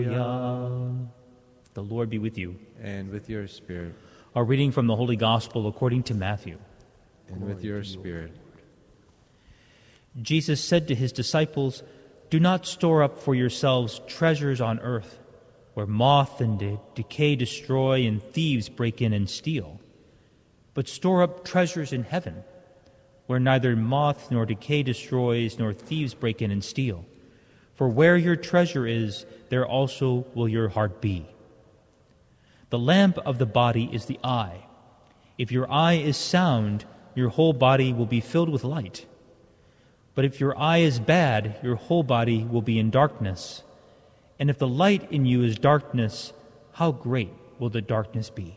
The Lord be with you. And with your spirit. A reading from the Holy Gospel according to Matthew. And with your spirit. Jesus said to his disciples, "Do not store up for yourselves treasures on earth, where moth and decay destroy and thieves break in and steal. But store up treasures in heaven, where neither moth nor decay destroys nor thieves break in and steal. For where your treasure is, there also will your heart be. The lamp of the body is the eye. If your eye is sound, your whole body will be filled with light. But if your eye is bad, your whole body will be in darkness. And if the light in you is darkness, how great will the darkness be?"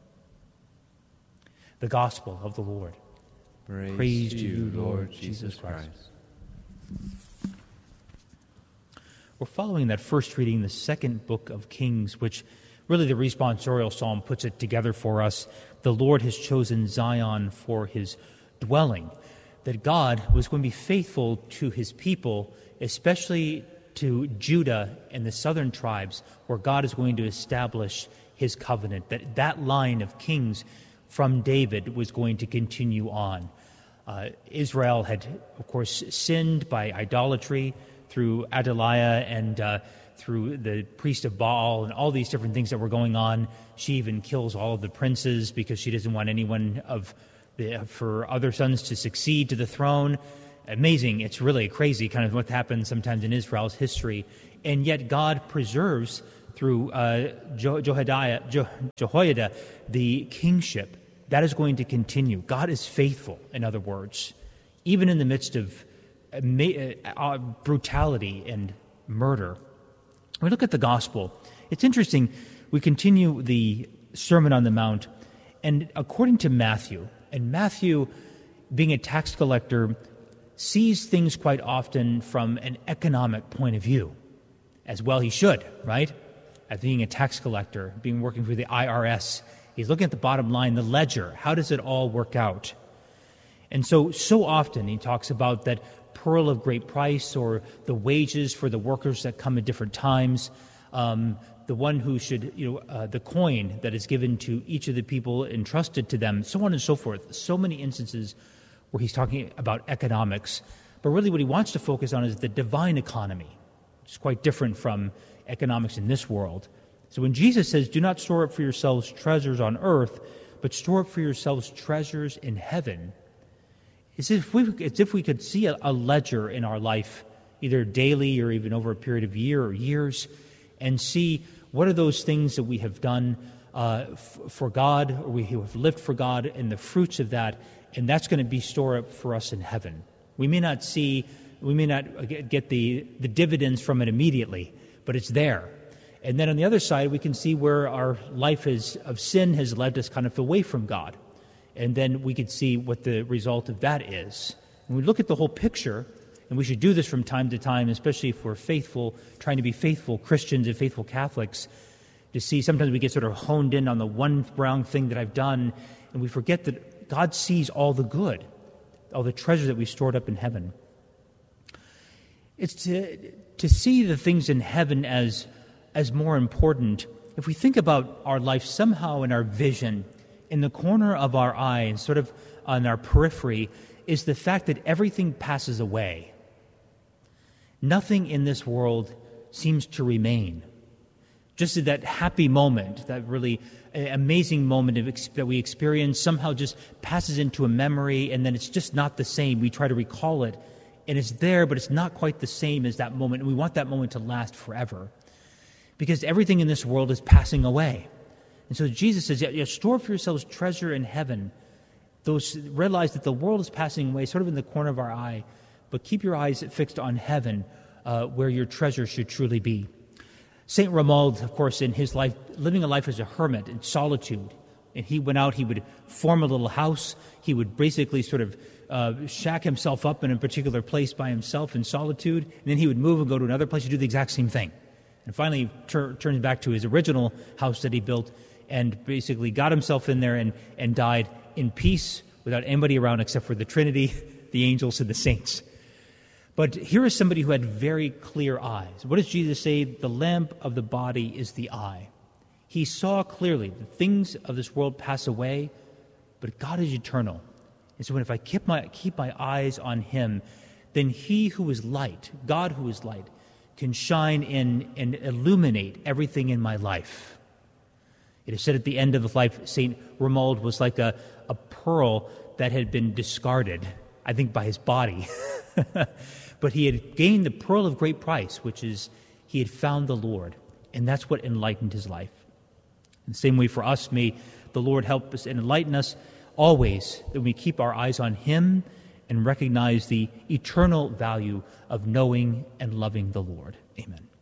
The Gospel of the Lord. Praise to you, Lord Jesus Christ. We're following that first reading, the second book of Kings, which really the responsorial psalm puts it together for us. The Lord has chosen Zion for his dwelling, that God was going to be faithful to his people, especially to Judah and the southern tribes, where God is going to establish his covenant, that line of kings from David was going to continue on. Israel had, of course, sinned by idolatry through Adaliah and through the priest of Baal and all these different things that were going on. She even kills all of the princes because she doesn't want anyone for other sons to succeed to the throne. Amazing. It's really crazy kind of what happens sometimes in Israel's history. And yet God preserves through Jehoiada the kingship. That is going to continue. God is faithful, in other words, even in the midst of brutality and murder. We look at the gospel. It's interesting. We continue the Sermon on the Mount, and according to Matthew, and Matthew, being a tax collector, sees things quite often from an economic point of view, as well he should, right? As being a tax collector, working for the IRS, he's looking at the bottom line, the ledger. How does it all work out? And so often he talks about that pearl of great price, or the wages for the workers that come at different times, the one who should, the coin that is given to each of the people entrusted to them, so on and so forth. So many instances where he's talking about economics. But really what he wants to focus on is the divine economy, which is quite different from economics in this world. So when Jesus says, "Do not store up for yourselves treasures on earth, but store up for yourselves treasures in heaven," it's as if we could see a ledger in our life, either daily or even over a period of year or years, and see what are those things that we have done for God, or we have lived for God, and the fruits of that, and that's going to be stored up for us in heaven. We may not get the dividends from it immediately, but it's there. And then on the other side, we can see where our life of sin has led us kind of away from God. And then we could see what the result of that is. When we look at the whole picture, and we should do this from time to time, especially if we're faithful, trying to be faithful Christians and faithful Catholics, to see sometimes we get sort of honed in on the one wrong thing that I've done, and we forget that God sees all the good, all the treasure that we've stored up in heaven. It's to see the things in heaven as more important. If we think about our life somehow in our vision, in the corner of our eye and sort of on our periphery, is the fact that everything passes away. Nothing in this world seems to remain. Just that happy moment, that really amazing moment that we experience somehow just passes into a memory, and then it's just not the same. We try to recall it, and it's there, but it's not quite the same as that moment, and we want that moment to last forever. Because everything in this world is passing away. And so Jesus says, store for yourselves treasure in heaven. Realize that the world is passing away, sort of in the corner of our eye, but keep your eyes fixed on heaven, where your treasure should truly be. St. Romuald, of course, in his life, living a life as a hermit in solitude, and he went out, he would form a little house, he would basically sort of shack himself up in a particular place by himself in solitude, and then he would move and go to another place to do the exact same thing. And finally turns back to his original house that he built, and basically got himself in there and died in peace without anybody around except for the Trinity, the angels, and the saints. But here is somebody who had very clear eyes. What does Jesus say? The lamp of the body is the eye. He saw clearly the things of this world pass away, but God is eternal. And so if I keep my eyes on him, then he who is light, God who is light, can shine in and illuminate everything in my life. It is said at the end of his life, St. Romuald was like a pearl that had been discarded, I think, by his body. But he had gained the pearl of great price, which is he had found the Lord. And that's what enlightened his life. In the same way for us, may the Lord help us and enlighten us always, that we keep our eyes on him and recognize the eternal value of knowing and loving the Lord. Amen.